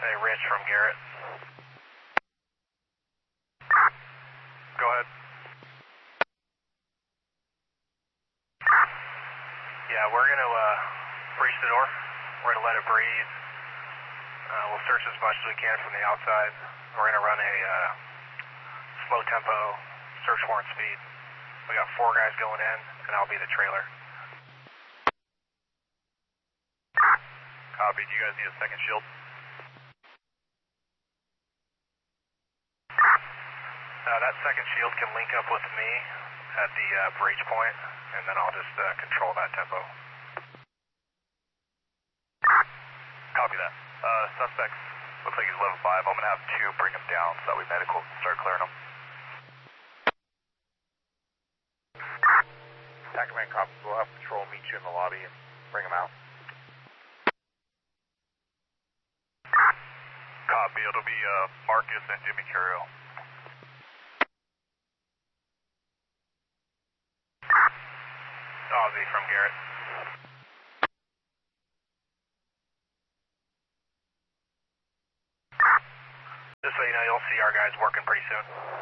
Hey, Rich from Garrett. Go ahead. Yeah, we're going to breach the door. We're going to let it breathe. We'll search as much as we can from the outside. We're going to run a slow tempo search warrant speed. We got 4 guys going in, and I'll be the trailer. Copy. Do you guys need a second shield? That second shield can link up with me at the breach point, and then I'll just control that tempo. Copy that. Suspects, looks like he's level 5. I'm going to have 2 bring him down so that we medical can start clearing him. Attack command copies. We'll have patrol meet you in the lobby and bring him out. Copy. It'll be Marcus and Jimmy Curio. Ozzy from Garrett. Just so you know, you'll see our guys working pretty soon.